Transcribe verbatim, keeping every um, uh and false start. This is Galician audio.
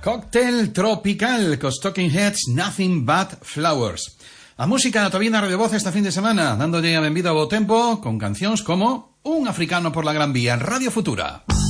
Cóctel tropical cos Talking Heads, Nothing But Flowers. A música todavía na Radio Voz esta fin de semana, dándolle a benvida ao bo tempo con cancións como Un africano por la Gran Vía, Radio Futura.